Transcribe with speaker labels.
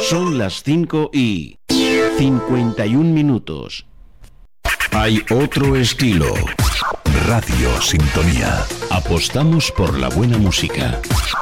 Speaker 1: Son las 5:51.
Speaker 2: Hay otro estilo. Radio Sintonía.
Speaker 1: Apostamos por la buena música.